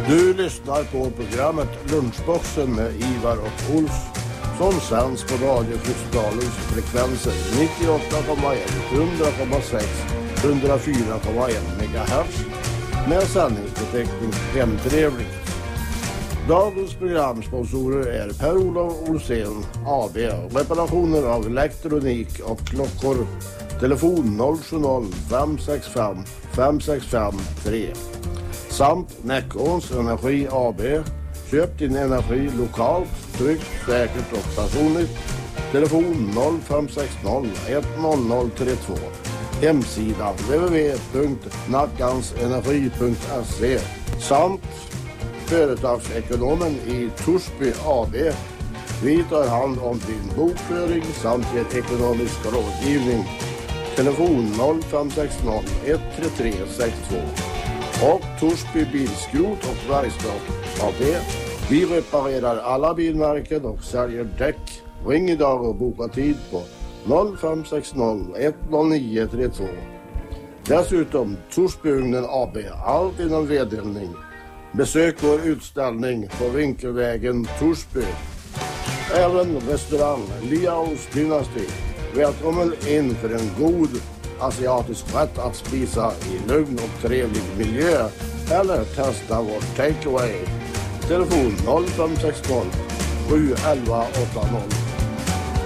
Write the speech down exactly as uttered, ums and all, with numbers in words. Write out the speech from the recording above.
Du lyssnar på programmet Lunchboxen med Ivar och Ulf som sänds på Radio Fryksdalens frekvenser nittioåtta komma ett, hundra komma sex, hundra fyra komma ett megahertz med sändningsbeteckning hemtrevligt. Dagens programsponsorer är Per-Olof Olsén A B, reparationer av elektronik och klockor. Telefon noll sju noll fem sex fem fem sex fem tre. Samt Näckåns Energi A B. Köp din energi lokalt, tryggt, säkert och personligt. Telefon noll fem sex noll ett noll noll tre två. Hemsida w w w punkt nackansenergi punkt se. Samt företagsekonomen i Torsby A B. Vi tar hand om din bokföring samt ger ekonomisk rådgivning. Telefon noll fem sex noll ett tre tre sex två. Och Torsby Bilskrot och Verkstad A B. Vi reparerar alla bilmärken och säljer däck. Ring idag och boka tid på noll fem sex noll ett noll nio tre två. Dessutom Torsbyugnen A B. Allt inom vedeldning. Besök vår utställning på Vinkelvägen Torsby. Även restaurang Liaos Dynasty. Välkommen in för en god asiatisk rätt att spisa i lugn och trevlig miljö. Eller testa vårt takeaway. Telefon noll fem sex noll sju ett ett åtta noll.